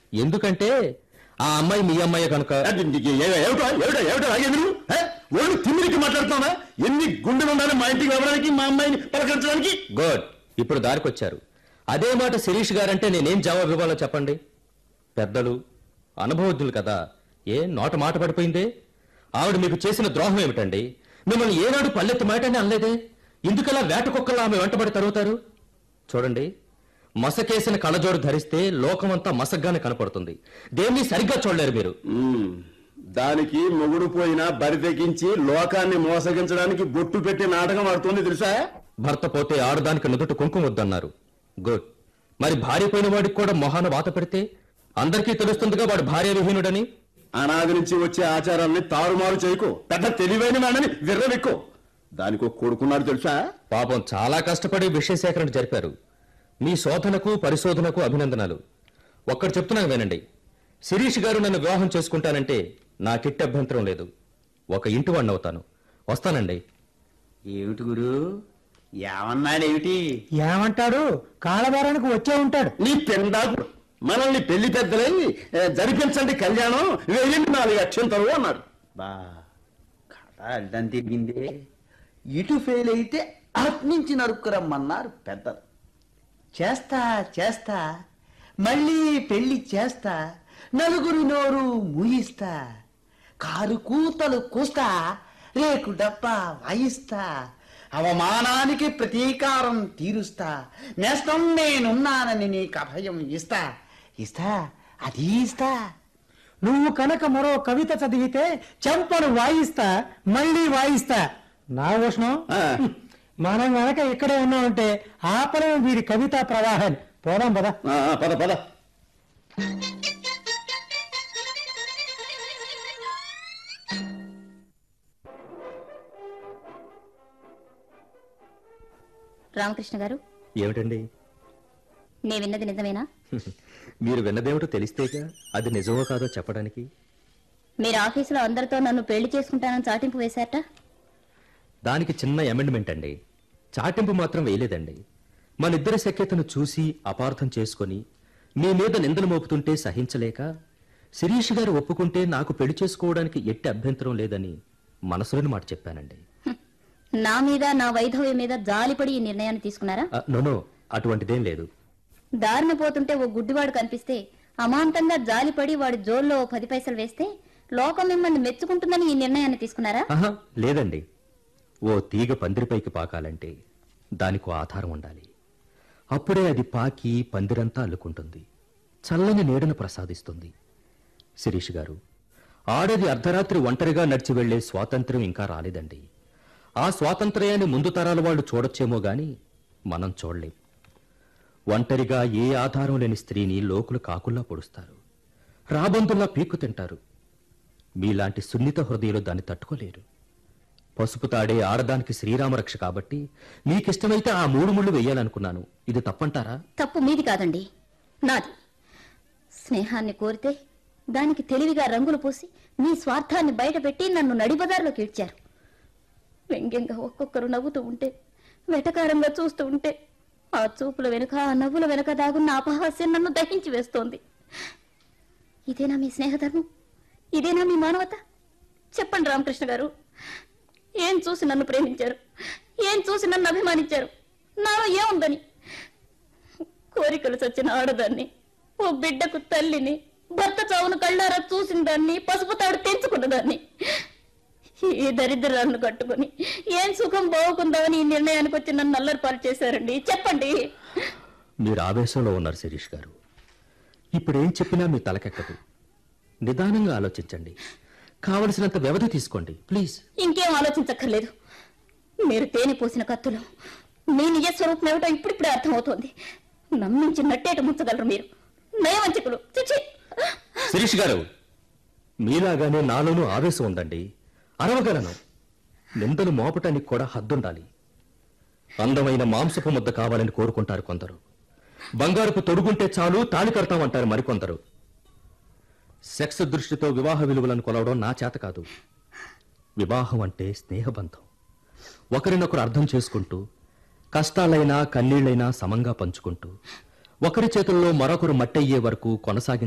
ఎందుకంటే ఆ అమ్మాయి మీ అమ్మాయి కనుక. ఒళ్ళు తిమ్మిరికి మాట్లాడుతున్నా? ఎన్ని గుండెలు ఉండాలి మా ఇంటికి రావడానికి, మా అమ్మాయిని పలకరించడానికి? గుడ్, ఇప్పుడు దారికొచ్చారు. అదే మాట శిరీష్ గారంటే నేనేం జవాబు ఇవ్వాలో చెప్పండి. పెద్దలు అనుభవజ్ఞులు కదా. నోట మాట పడిపోయిందే? ఆవిడ మీకు చేసిన ద్రోహం ఏమిటండి? మిమ్మల్ని ఏనాడు పల్లెత్తి మాటని అనలేదే. ఎందుకలా వేట కుక్కలా ఆమె వెంటబడి తరుగుతారు? చూడండి, మసకేసిన కళ్ళజోడు ధరిస్తే లోకమంతా మసగ్గానే కనపడుతుంది. దేన్ని సరిగ్గా చూడలేరు మీరు. దానికి మొగుడు పోయినా బరి తెగించి లోకాన్ని మోసగించడానికి బొట్టు పెట్టి నాటకం ఆడుతుంది తెలుసా? భర్త పోతే ఆడదానికి నుదుట కుంకుమ వద్దన్నారు. గుడ్, మరి భార్య పోయిన వాడికి కూడా మొహాన వాత పెడితే అందరికీ తెలుస్తుందిగా వాడు భార్య విహీనుడని. అనాది నుంచి వచ్చే ఆచారాన్ని తారుమారు చేయకు. పెద్ద తెలివైన వాడని విర్రవెక్కు. దానికి ఒక కొడుకున్నాడు తెలుసా? పాపం చాలా కష్టపడి విషయ సేకరణ జరిపారు. మీ శోధనకు పరిశోధనకు అభినందనలు. ఒక్కడు చెప్తున్నాను వినండి. శిరీష్ గారు నన్ను వివాహం చేసుకుంటానంటే నాకిట్టి అభ్యంతరం లేదు. ఒక ఇంటి వాడిని అవుతాను. వస్తానండి. ఏమిటి గురు, ఏమన్నాడేమిటి? ఏమంటాడు? కాళ్ళబేరానికి వచ్చే ఉంటాడు. నీ పెండాకు మనల్ని పెళ్లి పెద్దలై జరిపించండి కళ్యాణం, వేయండి 4 అక్షంతలు అన్నాడు. బా, కథ అడ్డం తిరిగిందే. ఇటు ఫెయిల్ అయితే అట్నుంచి నరుక్కురమ్మన్నారు పెద్దలు. చేస్తా చేస్తా, మళ్ళీ పెళ్లి చేస్తా, నలుగురి నోరు మూయిస్తా, కారు కూతలు కూస్తా, రేకు డబ్బా వాయిస్తా, అవమానానికి ప్రతీకారం తీరుస్తా, నేస్తం నేనున్నానని నీకు అభయం ఇస్తా, ఇస్తా, అది ఇస్తా. నువ్వు కనుక మరో కవిత చదివితే చెంపను వాయిస్తా, మళ్ళీ వాయిస్తా. నా ఉష్ణం, మనం గనక ఇక్కడే ఉన్నామంటే ఆపలేం వీరి కవితా ప్రవాహాన్ని. పోదాం పద. పద పద. రామకృష్ణ గారు, ఏమిటండి? నే విన్నది నిజమేనా? మీరు విన్నదేమిటో తెలిస్తేగా అది నిజమో కాదో చెప్పడానికి. మీరు ఆఫీసులో అందరితో నన్ను పెళ్లి చేసుకుంటానని చాటింపు వేశారట. దానికి చిన్న అమెండ్మెంట్ అండి. చాటింపు మాత్రం వేయలేదండి. మనిద్దరి సఖ్యతను చూసి అపార్థం చేసుకొని మీ మీద నిందలు మోపుతుంటే సహించలేక శిరీష్ గారు ఒప్పుకుంటే నాకు పెళ్లి చేసుకోవడానికి ఎట్టి అభ్యంతరం లేదని మనసులోని మాట చెప్పానండి. నా మీద, నా వైధవ్యం మీద జాలిపడి ఈ నిర్ణయాన్ని తీసుకున్నారా? నో, అటువంటిదేం లేదు. దారిన పోతుంటే ఓ గుడ్డివాడు కనిపిస్తే అమాంతంగా జాలిపడి వాడి జోల్లో 10 పైసలు వేస్తే లోకం మిమ్మల్ని మెచ్చుకుంటుందని ఈ నిర్ణయాన్ని తీసుకున్నారా? లేదండి. ఓ తీగ పందిరిపైకి పాకాలంటే దానికో ఆధారం ఉండాలి. అప్పుడే అది పాకి పందిరంతా అల్లుకుంటుంది, చల్లని నీడను ప్రసాదిస్తుంది. శిరీష్ గారు, ఆడది అర్ధరాత్రి ఒంటరిగా నడిచి వెళ్లే స్వాతంత్ర్యం ఇంకా రాలేదండి. ఆ స్వాతంత్ర్యాన్ని ముందు తరాల వాళ్ళు చూడొచ్చేమో గాని మనం చూడలేం. ఒంటరిగా ఏ ఆధారం లేని స్త్రీని లోకులు కాకుల్లా పొడుస్తారు, రాబందుల్లా పీక్కు తింటారు. మీలాంటి సున్నిత హృదయులు దాన్ని తట్టుకోలేరు. పసుపు తాడే ఆడదానికి శ్రీరామరక్ష కాబట్టి మీకిష్టమైతే ఆ 3 ముళ్ళు వెయ్యాలనుకున్నాను. ఇది తప్పంటారా? తప్పు మీది కాదండి, నాది. స్నేహాన్ని కోరితే దానికి తెలివిగా రంగులు పూసి మీ స్వార్థాన్ని బయటపెట్టి నన్ను నడిబజార్లోకి ఇడ్చారు. వ్యంగ్యంగా ఒక్కొక్కరు నవ్వుతూ ఉంటే, వెటకారంగా చూస్తూ ఉంటే ఆ చూపుల వెనుక, ఆ నవ్వుల వెనుక దాగున్న అపహాస్యం నన్ను దహించి వేస్తోంది. ఇదేనా మీ స్నేహధర్మం? ఇదేనా మీ మానవత? చెప్పండి రామకృష్ణ గారు, ఏం చూసి నన్ను ప్రేమించారు? ఏం చూసి నన్ను అభిమానించారు? నాలో ఏముందని? కోరికలు చచ్చిన ఆడదాన్ని, ఓ బిడ్డకు తల్లిని, భర్త చావును కళ్ళారా చూసిన దాన్ని, పసుపు తాడు తెంచుకున్న దాన్ని, ఈ దరిద్రాలను కట్టుకుని ఏం సుఖం బాగుకుందామని ఈ నిర్ణయానికి వచ్చి నన్ను నల్లరిపాలు చేశారండి. చెప్పండి. మీరు ఆవేశంలో ఉన్నారు శిరీష్ గారు. ఇప్పుడేం చెప్పినా మీ తలకెక్కదు. నిదానంగా ఆలోచించండి. కావలసినంత వ్యవధి తీసుకోండి ప్లీజ్. ఇంకేం ఆలోచించక్కర్లేదు. మీరు తేనె పోసిన కత్తులు. మీ నిజ స్వరూపం ఏమిటో ఇప్పుడిప్పుడే అర్థమవుతోంది. నమ్మించి నట్టేట ముంచగలరు మీరు, నయవంచకులు. శిరీష్ గారు, మీలాగానే నాలోనూ ఆవేశం ఉందండి. అరవగలను. నిందలు మోపటానికి కూడా హద్దుండాలి. అందమైన మాంసపు ముద్ద కావాలని కోరుకుంటారు కొందరు. బంగారపు తొడుగుంటే చాలు తాళి కడతామంటారు మరికొందరు. సెక్స్ దృష్టితో వివాహ విలువలను కొలవడం నా చేత కాదు. వివాహం అంటే స్నేహబంధం. ఒకరినొకరు అర్థం చేసుకుంటూ, కష్టాలైనా కన్నీళ్లైనా సమంగా పంచుకుంటూ, ఒకరి చేతుల్లో మరొకరు మట్టయ్యే వరకు కొనసాగి